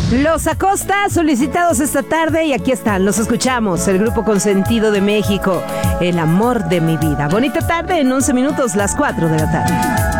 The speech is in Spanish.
Los Acosta, solicitados esta tarde, y aquí están, los escuchamos, el grupo consentido de México, el amor de mi vida. Bonita tarde, en 11 minutos, las 4 de la tarde.